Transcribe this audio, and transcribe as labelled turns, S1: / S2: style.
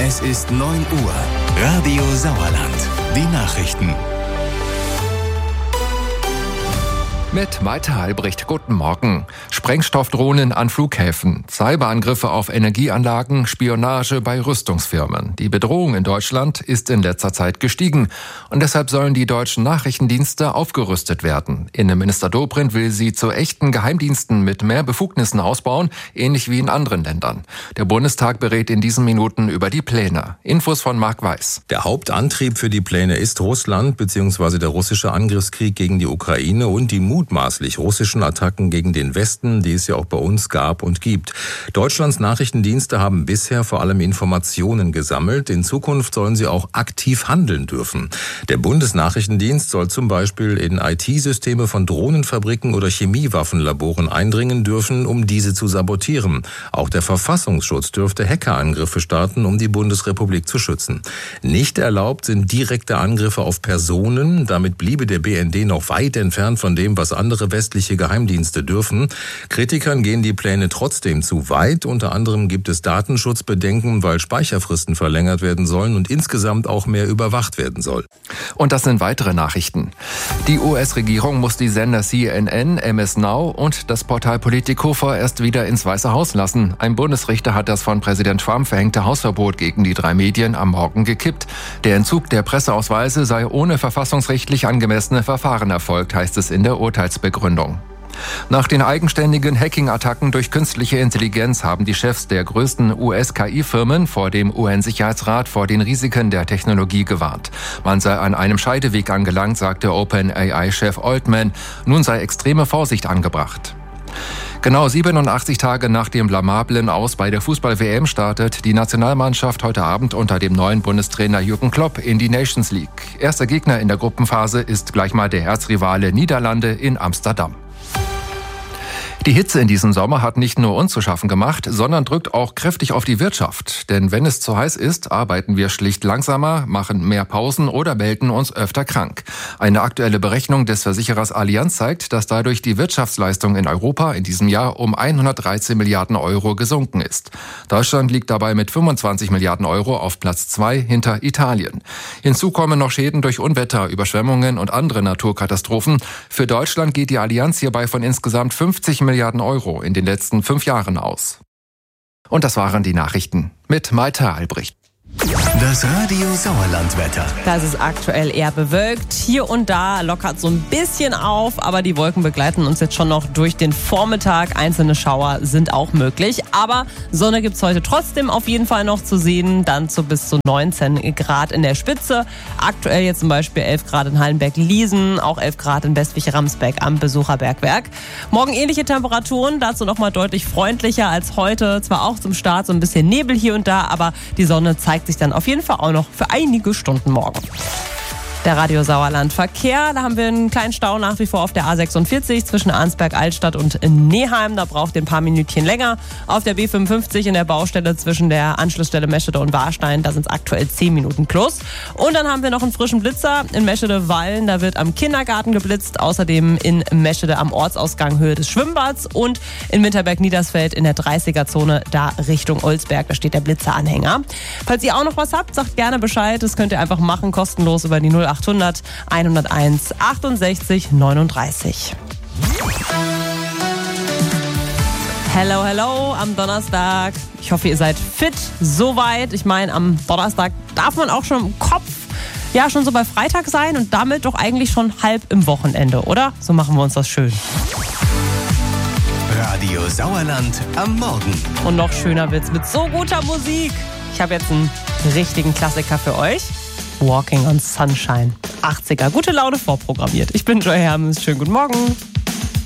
S1: Es ist 9 Uhr. Radio Sauerland. Die Nachrichten.
S2: Mit Malte Albrecht, guten Morgen. Sprengstoffdrohnen an Flughäfen, Cyberangriffe auf Energieanlagen, Spionage bei Rüstungsfirmen. Die Bedrohung in Deutschland ist in letzter Zeit gestiegen. Und deshalb sollen die deutschen Nachrichtendienste aufgerüstet werden. Innenminister Dobrindt will sie zu echten Geheimdiensten mit mehr Befugnissen ausbauen, ähnlich wie in anderen Ländern. Der Bundestag berät in diesen Minuten über die Pläne. Infos von Marc Weiß.
S3: Der Hauptantrieb für die Pläne ist Russland bzw. der russische Angriffskrieg gegen die Ukraine und die mutmaßlich russischen Attacken gegen den Westen, die es ja auch bei uns gab und gibt. Deutschlands Nachrichtendienste haben bisher vor allem Informationen gesammelt. In Zukunft sollen sie auch aktiv handeln dürfen. Der Bundesnachrichtendienst soll zum Beispiel in IT-Systeme von Drohnenfabriken oder Chemiewaffenlaboren eindringen dürfen, um diese zu sabotieren. Auch der Verfassungsschutz dürfte Hackerangriffe starten, um die Bundesrepublik zu schützen. Nicht erlaubt sind direkte Angriffe auf Personen. Damit bliebe der BND noch weit entfernt von dem, was andere westliche Geheimdienste dürfen. Kritikern gehen die Pläne trotzdem zu weit. Unter anderem gibt es Datenschutzbedenken, weil Speicherfristen verlängert werden sollen und insgesamt auch mehr überwacht werden soll.
S2: Und das sind weitere Nachrichten. Die US-Regierung muss die Sender CNN, MS Now und das Portal Politico vorerst wieder ins Weiße Haus lassen. Ein Bundesrichter hat das von Präsident Trump verhängte Hausverbot gegen die 3 Medien am Morgen gekippt. Der Entzug der Presseausweise sei ohne verfassungsrechtlich angemessene Verfahren erfolgt, heißt es in der Urteilsbegründung. Nach den eigenständigen Hacking-Attacken durch künstliche Intelligenz haben die Chefs der größten US-KI-Firmen vor dem UN-Sicherheitsrat vor den Risiken der Technologie gewarnt. Man sei an einem Scheideweg angelangt, sagte OpenAI-Chef Altman. Nun sei extreme Vorsicht angebracht. Genau 87 Tage nach dem blamablen Aus bei der Fußball-WM startet die Nationalmannschaft heute Abend unter dem neuen Bundestrainer Jürgen Klopp in die Nations League. Erster Gegner in der Gruppenphase ist gleich mal der Erzrivale Niederlande in Amsterdam. Die Hitze in diesem Sommer hat nicht nur uns zu schaffen gemacht, sondern drückt auch kräftig auf die Wirtschaft. Denn wenn es zu heiß ist, arbeiten wir schlicht langsamer, machen mehr Pausen oder melden uns öfter krank. Eine aktuelle Berechnung des Versicherers Allianz zeigt, dass dadurch die Wirtschaftsleistung in Europa in diesem Jahr um 113 Milliarden Euro gesunken ist. Deutschland liegt dabei mit 25 Milliarden Euro auf Platz 2 hinter Italien. Hinzu kommen noch Schäden durch Unwetter, Überschwemmungen und andere Naturkatastrophen. Für Deutschland geht die Allianz hierbei von insgesamt 50 Milliarden Euro in den letzten 5 Jahren aus. Und das waren die Nachrichten mit Malte Albrecht.
S1: Das Radio Sauerland-Wetter.
S4: Das ist aktuell eher bewölkt. Hier und da lockert so ein bisschen auf, aber die Wolken begleiten uns jetzt schon noch durch den Vormittag. Einzelne Schauer sind auch möglich. Aber Sonne gibt's heute trotzdem auf jeden Fall noch zu sehen. Dann bis zu 19 Grad in der Spitze. Aktuell jetzt zum Beispiel 11 Grad in Hallenberg-Liesen, auch 11 Grad in Westwig-Ramsbeck am Besucherbergwerk. Morgen ähnliche Temperaturen, dazu nochmal deutlich freundlicher als heute. Zwar auch zum Start so ein bisschen Nebel hier und da, aber die Sonne zeigt sich dann auf jeden Fall auch noch für einige Stunden morgen. Der Radio Sauerland Verkehr, da haben wir einen kleinen Stau nach wie vor auf der A46 zwischen Arnsberg-Altstadt und Neheim. Da braucht ihr ein paar Minütchen länger. Auf der B55 in der Baustelle zwischen der Anschlussstelle Meschede und Warstein, da sind es aktuell 10 Minuten plus. Und dann haben wir noch einen frischen Blitzer in Meschede-Wallen. Da wird am Kindergarten geblitzt. Außerdem in Meschede am Ortsausgang Höhe des Schwimmbads und in Winterberg-Niedersfeld in der 30er-Zone da Richtung Olsberg. Da steht der Blitzeranhänger. Falls ihr auch noch was habt, sagt gerne Bescheid. Das könnt ihr einfach machen, kostenlos über die 0800 101 68 39. Hello, hello am Donnerstag. Ich hoffe, ihr seid fit soweit. Ich meine, am Donnerstag darf man auch schon im Kopf schon so bei Freitag sein und damit doch eigentlich schon halb im Wochenende, oder? So machen wir uns das schön.
S1: Radio Sauerland am Morgen.
S4: Und noch schöner wird's mit so guter Musik. Ich habe jetzt einen richtigen Klassiker für euch. Walking on Sunshine. 80er. Gute Laune vorprogrammiert. Ich bin Joy Hermes. Schönen guten Morgen.